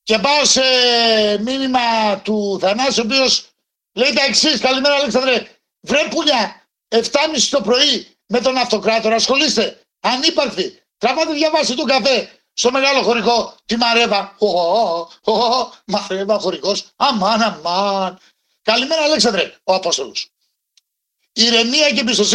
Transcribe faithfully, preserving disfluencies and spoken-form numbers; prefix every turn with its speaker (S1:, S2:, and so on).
S1: Και πάω σε μήνυμα του Θανάση, ο οποίος λέει τα εξής. Καλημέρα, Αλέξανδρε. Βρε πουλιά, εφτά και μισή το πρωί με τον αυτοκράτορα ασχολείστε. Ανύπαρκτη. Τραβάτε, διαβάστε τον καφέ στο μεγάλο χωρικό. Τη Μαρέβα. Ω, Μαρέβα χωρικός. Αμάν, αμάν. Καλημέρα, Αλέξανδρε, ο Απόστολος. Ηρεμία και εμπιστοσύνη